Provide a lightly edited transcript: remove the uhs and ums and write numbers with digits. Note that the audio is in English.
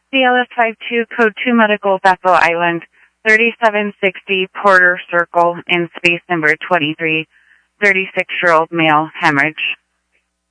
CLS52, Code 2 Medical, Bethel Island, 3760 Porter Circle, in space number 23, 36-year-old male, hemorrhage.